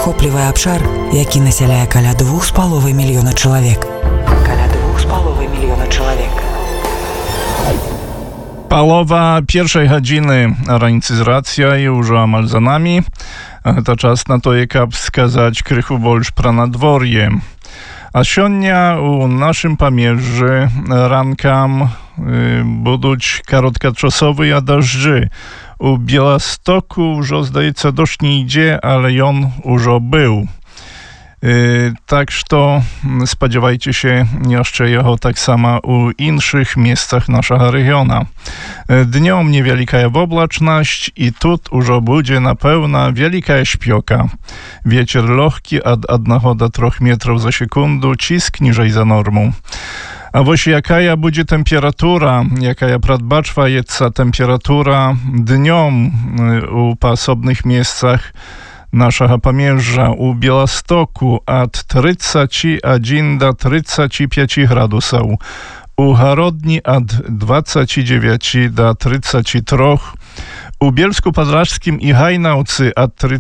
захоплівае абшар, які насяляе каля 2,5 мільёна чалавек. Połowa pierwszej godziny rańcy z racja już amal za nami. To czas na to, jak wskazać krychu больш про надворье. A сёння у нашym pamierzy rankam будуть krótkoczasowe deszczy. U Białegostoku już zdaється deszcz nie idzie, ale on już był. Tak, że spodziewajcie się jeszcze jego tak samo u innych miejscach naszego regionu. Dniom niewielka oblaczność i tu już będzie na pewno wielka śpioka. Wieczór lekki od 1 do 3 metrów za sekundę, cisk niżej za normą. A właśnie jaka będzie temperatura, jaka predbaczwajeca temperatura dniom u osobnych miejscach naszego pamierza u Białegostoku od 31 do 35 gradusów, u Harodni od 29 do 33, u Bielsku Podlaskim i Hajnałcy od